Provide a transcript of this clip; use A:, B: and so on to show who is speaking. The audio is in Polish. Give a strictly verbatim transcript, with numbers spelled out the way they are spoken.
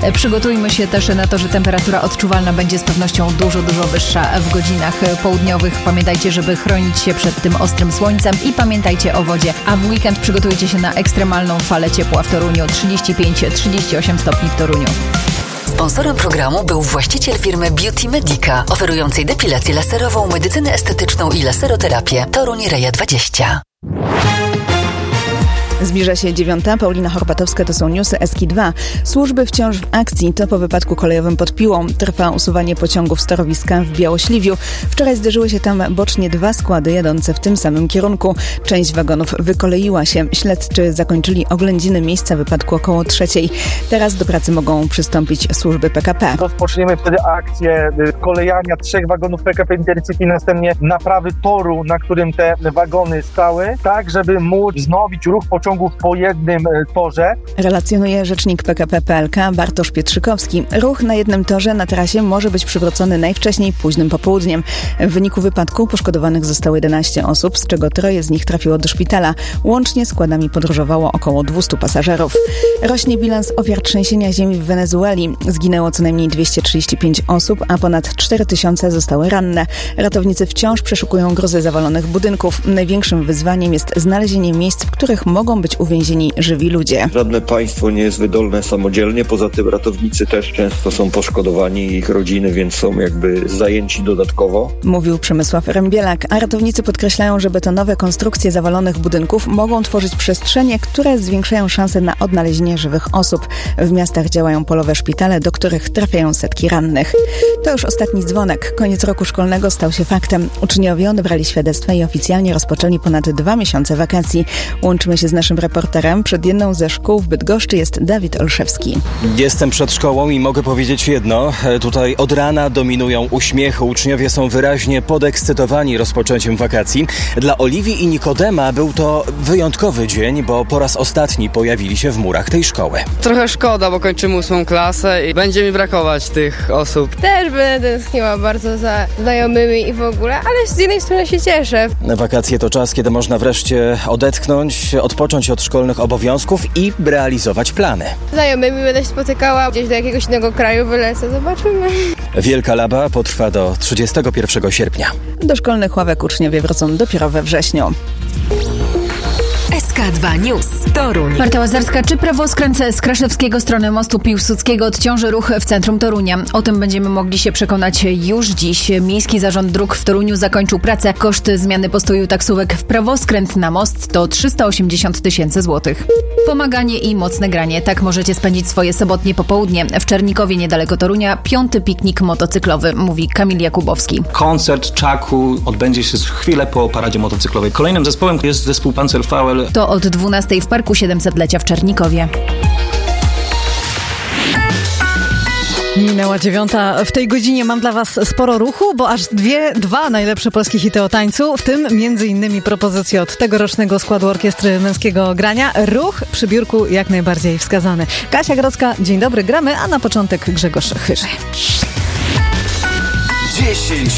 A: Przygotujmy się też na to, że temperatura odczuwalna będzie z pewnością dużo, dużo wyższa w godzinach południowych. Pamiętajcie, żeby chronić się przed tym ostrym słońcem i pamiętajcie o wodzie. A w weekend przygotujcie się na ekstremalną falę ciepła w Toruniu. trzydzieści pięć trzydzieści osiem stopni w Toruniu.
B: Sponsorem programu był właściciel firmy Beauty Medica, oferującej depilację laserową, medycynę estetyczną i laseroterapię. Toruń Reja dwadzieścia.
C: Zbliża się dziewiąta. Paulina Horbatowska, to są newsy S K dwa. Służby wciąż w akcji. To po wypadku kolejowym pod Piłą. Trwa usuwanie pociągów z torowiska w Białośliwiu. Wczoraj zderzyły się tam bocznie dwa składy jadące w tym samym kierunku. Część wagonów wykoleiła się. Śledczy zakończyli oględziny miejsca wypadku około trzeciej. Teraz do pracy mogą przystąpić służby P K P.
D: Rozpoczniemy wtedy akcję kolejania trzech wagonów P K P Intercity, następnie naprawy toru, na którym te wagony stały, tak żeby móc wznowić ruch pociągów po jednym torze.
C: Relacjonuje rzecznik P K P P L K Bartosz Pietrzykowski. Ruch na jednym torze na trasie może być przywrócony najwcześniej późnym popołudniem. W wyniku wypadku poszkodowanych zostało jedenaście osób, z czego troje z nich trafiło do szpitala. Łącznie składami podróżowało około dwieście pasażerów. Rośnie bilans ofiar trzęsienia ziemi w Wenezueli. Zginęło co najmniej dwieście trzydzieści pięć osób, a ponad cztery tysiące zostały ranne. Ratownicy wciąż przeszukują gruzy zawalonych budynków. Największym wyzwaniem jest znalezienie miejsc, w których mogą być uwięzieni żywi ludzie.
E: Żadne państwo nie jest wydolne samodzielnie, poza tym ratownicy też często są poszkodowani i ich rodziny, więc są jakby zajęci dodatkowo.
C: Mówił Przemysław Rębielak, a ratownicy podkreślają, że betonowe konstrukcje zawalonych budynków mogą tworzyć przestrzenie, które zwiększają szanse na odnalezienie żywych osób. W miastach działają polowe szpitale, do których trafiają setki rannych. To już ostatni dzwonek. Koniec roku szkolnego stał się faktem. Uczniowie odebrali świadectwa i oficjalnie rozpoczęli ponad dwa miesiące wakacji. Łączymy się z naszym reporterem. Przed jedną ze szkół w Bydgoszczy jest Dawid Olszewski.
F: Jestem przed szkołą i mogę powiedzieć jedno. Tutaj od rana dominują uśmiechy. Uczniowie są wyraźnie podekscytowani rozpoczęciem wakacji. Dla Oliwii i Nikodema był to wyjątkowy dzień, bo po raz ostatni pojawili się w murach tej szkoły.
G: Trochę szkoda, bo kończymy ósmą klasę i będzie mi brakować tych osób.
H: Też będę tęskniła bardzo za znajomymi i w ogóle, ale z jednej strony się cieszę.
F: Wakacje to czas, kiedy można wreszcie odetchnąć, odpocząć od szkolnych obowiązków i realizować plany.
H: Z znajomymi będę się spotykała, gdzieś do jakiegoś innego kraju wylecę, zobaczymy.
F: Wielka Laba potrwa do trzydziestego pierwszego sierpnia.
C: Do szkolnych ławek uczniowie wrócą dopiero we wrześniu.
B: S K dwa News. Toruń.
A: Marta Łazarska, czy prawoskręt z Kraszewskiego strony mostu Piłsudskiego odciąży ruch w centrum Torunia? O tym będziemy mogli się przekonać już dziś. Miejski Zarząd Dróg w Toruniu zakończył pracę. Koszt zmiany postoju taksówek w prawoskręt na most to trzysta osiemdziesiąt tysięcy złotych. Pomaganie i mocne granie. Tak możecie spędzić swoje sobotnie popołudnie. W Czernikowie niedaleko Torunia piąty piknik motocyklowy, mówi Kamil Jakubowski.
I: Koncert Czaku odbędzie się chwilę po paradzie motocyklowej. Kolejnym zespołem jest zespół Panzerfaust.
A: To od dwunastej w Parku siedemsetlecia w Czernikowie.
J: Minęła dziewiąta. W tej godzinie mam dla Was sporo ruchu, bo aż dwie, dwa najlepsze polskie hity o tańcu, w tym między innymi propozycje od tegorocznego składu Orkiestry Męskiego Grania. Ruch przy biurku jak najbardziej wskazany. Kasia Grodzka, dzień dobry, gramy, a na początek Grzegorz Chyży.
K: dziesięć